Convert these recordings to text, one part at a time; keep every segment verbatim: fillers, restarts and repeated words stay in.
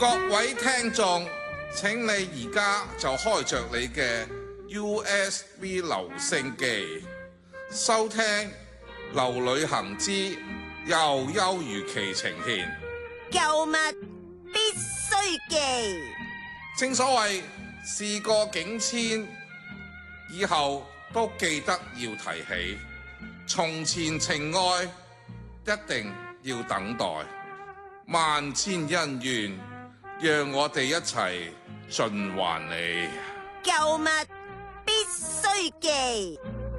各位聽眾，請你而家就開着你嘅 U S B 留聲機，收聽《劉旅行之又優如期呈現》。 舊物必須記。 正所謂事過境遷，以後都記得要提起。從前情愛一定要等待，萬千恩怨，讓我哋一齊盡還你。 舊物必須記。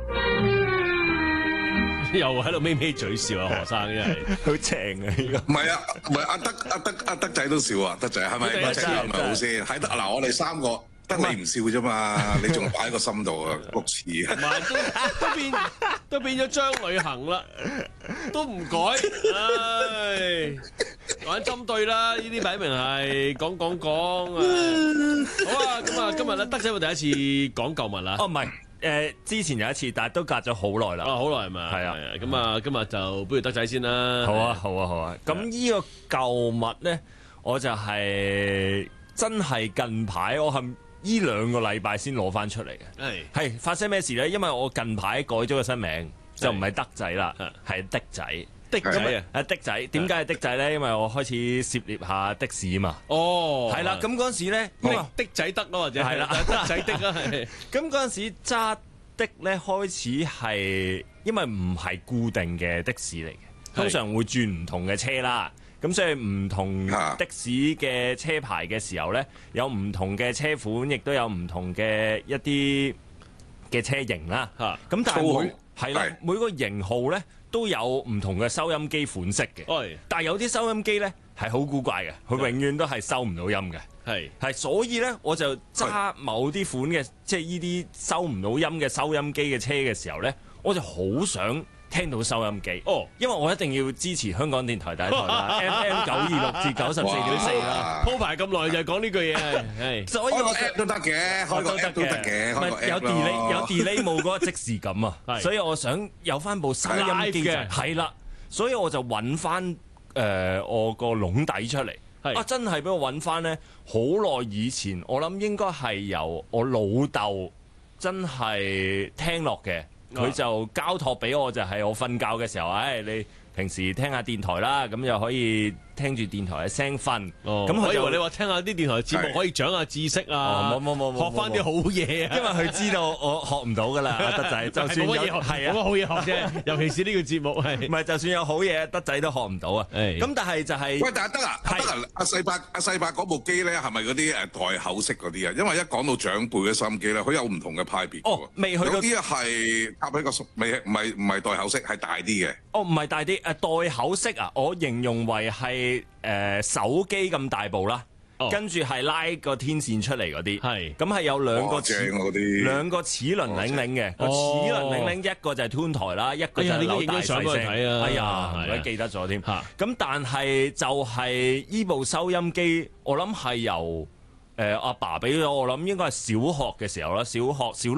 又喺度咪咪嘴笑啊，何生真係好正啊！呢個唔係啊，唔係阿德阿德阿德仔都笑啊，德仔係咪？德仔係咪好先？係得嗱，我哋三個得你唔笑啫嘛，你仲擺喺個心度啊，六次啊！ 唔係都都變都變咗張旅行啦，都唔改，唉，玩針對啦！呢啲擺明係講講講啊！好啊，咁啊，今日咧德仔會第一次講舊物啦。 哦，唔係。誒，之前有一次，但係都隔咗好耐啦。 啊，好耐係嘛？係啊，咁啊，今日就不如德仔先啦。 好啊，好啊，好啊。咁呢個舊物咧，我就係真係近排，我係呢兩個禮拜先攞翻出嚟嘅。係係發生咩事咧？因為我近排改咗個新名，就唔係德仔啦，係的仔。的仔啊！的仔，點解係的仔咧？因為我開始涉獵下的士啊嘛。哦，係啦。咁嗰陣時咧，因為的仔得咯，或者係啦， 德仔的啊。係。 咁嗰陣時揸的咧，開始係因為唔係固定嘅的士嚟嘅，通常會轉唔同嘅車啦。咁所以唔同的士嘅車牌嘅時候咧，有唔同嘅車款，亦都有唔同嘅一啲嘅車型啦。嚇。咁但係每係啦，每個型號咧，都有唔同嘅收音機款式嘅，但係有啲收音機咧係好古怪嘅，佢永遠都係收唔到音嘅，係係，所以咧我就揸某啲款嘅，即係呢啲收唔到音嘅收音機嘅車嘅時候咧，我就好想聽到收音機，哦，因為我一定要支持香港電台第一台啦，F M 九二六至九十四點四啦， 鋪排咁耐就係講呢句嘢，係， 所以我 app 都得嘅，開個 app 都得嘅， 唔係有 delay 有 delay 冇嗰個即時感啊，所以我想有翻部收音機嘅，係啦，所以我就揾翻誒我個籠底出嚟，啊真係俾我揾翻咧，好耐以前，我諗應該係由我老豆真係聽落嘅。佢就交託俾我，就係我瞓覺嘅時候，唉，你平時聽下電台啦，咁又可以聽住電台嘅聲瞓。咁佢以為你話聽下啲電台節目可以長下知識啊，冇冇冇冇學翻啲好嘢啊。因為佢知道我學唔到噶啦，德仔，就算有係啊，冇乜好嘢學啫。尤其是呢個節目係，唔係就算有好嘢，德仔都學唔到啊。咁但係就係， 喂，但係得啊，得啊，阿細伯阿細伯嗰部機咧，係咪嗰啲誒袋口式嗰啲啊？因為一講到長輩嘅收音機咧，佢有唔同嘅派別。哦，未去到有啲係搭喺個未，唔係唔係袋口式，係大啲嘅。 哦，唔係大啲，誒袋口式啊，我形容為係。誒、呃、手機咁大部啦，哦、跟住係拉個天線出嚟嗰啲，係咁係有兩個齒兩個齒輪擰擰嘅，個齒輪擰擰一個就係 tune 台啦，一個就係扭大細聲。哎呀，唔鬼記得咗添。咁但係就係依部收音機，我諗係由誒阿爸俾咗我，諗應該係小學嘅時候啦，小學小。